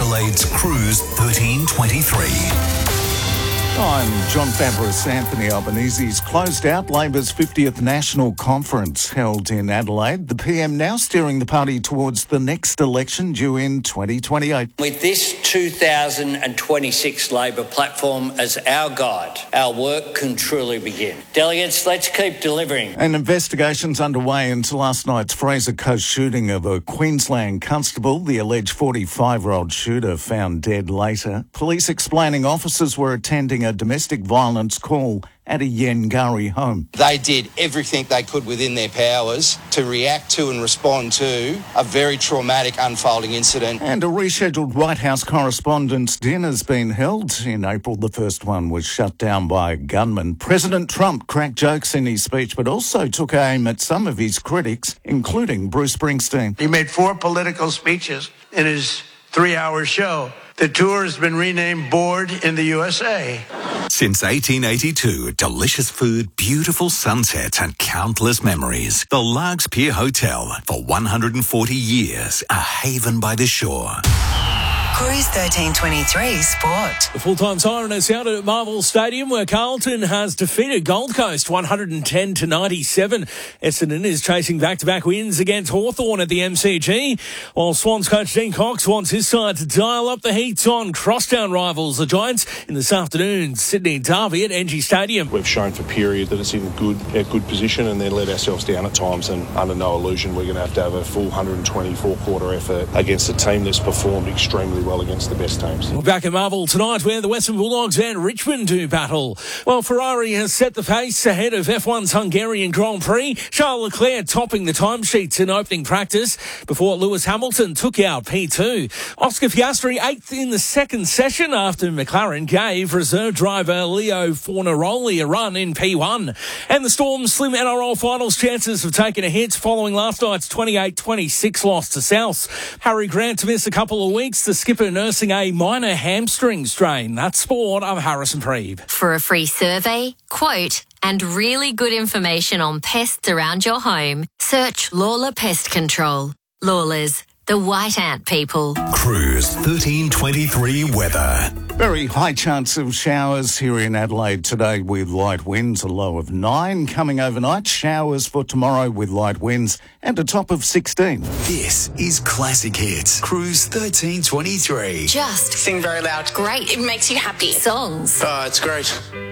Adelaide's Cruise 1323. I'm John Fabris. Anthony Albanese's closed out Labor's 50th National Conference held in Adelaide. The PM now steering the party towards the next election due in 2028. With this 2026 Labor platform as our guide, our work can truly begin. Delegates, let's keep delivering. An investigation's underway into last night's Fraser Coast shooting of a Queensland constable. The alleged 45-year-old shooter found dead later. Police explaining officers were attending a domestic violence call at a Yengari home. They did everything they could within their powers to react to and respond to a very traumatic unfolding incident. And a rescheduled White House Correspondents' Dinner's been held. In April, the first one was shut down by a gunman. President Trump cracked jokes in his speech, but also took aim at some of his critics, including Bruce Springsteen. He made 4 political speeches in his 3-hour show. The tour has been renamed Bored in the USA. Since 1882, delicious food, beautiful sunsets and countless memories. The Largs Pier Hotel, for 140 years, a haven by the shore. Cruise 1323 Sport. The full-time siren has sounded at Marvel Stadium, where Carlton has defeated Gold Coast 110-97. Essendon is chasing back-to-back wins against Hawthorn at the MCG, while Swans coach Dean Cox wants his side to dial up the heat on crosstown rivals, the Giants, in this afternoon's Sydney derby at NG Stadium. We've shown for period that it's in a good position and then let ourselves down at times, and under no illusion we're going to have a full 124-quarter effort against a team that's performed extremely well against the best teams. We're back at Marvel tonight, where the Western Bulldogs and Richmond do battle. Well, Ferrari has set the pace ahead of F1's Hungarian Grand Prix. Charles Leclerc topping the timesheets in opening practice before Lewis Hamilton took out P2. Oscar Piastri 8th in the second session after McLaren gave reserve driver Leo Fornaroli a run in P1. And the Storm's slim NRL finals chances have taken a hit following last night's 28-26 loss to South. Harry Grant to miss a couple of weeks. The skipper nursing a minor hamstring strain. That's sport. I'm Harrison Preeb. For a free survey, quote, and really good information on pests around your home, search Lawler Pest Control. Lawlers, the white ant people. Cruise 1323 weather. Very high chance of showers here in Adelaide today with light winds, a low of 9. Coming overnight, showers for tomorrow with light winds and a top of 16. This is Classic Hits. Cruise 1323. Just Sing very loud. great. It makes you happy. Songs. Oh, it's great.